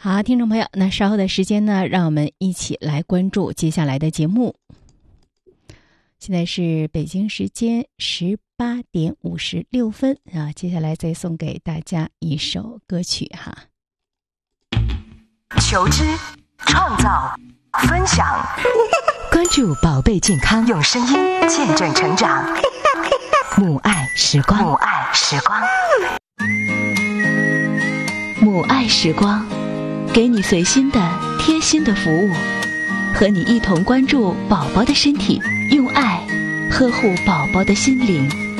好，听众朋友，那稍后的时间呢，让我们一起来关注接下来的节目。现在是北京时间18:56啊，接下来再送给大家一首歌曲哈。 求知、创造、分享， 关注宝贝健康， 用声音见证成长。 母爱时光， 母爱时光， 母爱时光，给你随心的贴心的服务，和你一同关注宝宝的身体，用爱呵护宝宝的心灵。